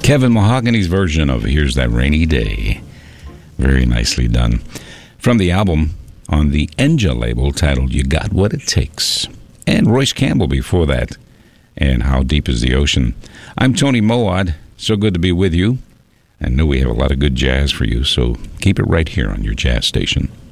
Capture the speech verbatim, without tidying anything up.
Kevin Mahogany's version of Here's That Rainy Day. Very nicely done. From the album on the Enja label titled You Got What It Takes. And Royce Campbell before that. And How Deep Is the Ocean. I'm Tony Moad. So good to be with you. I know we have a lot of good jazz for you, so keep it right here on your jazz station.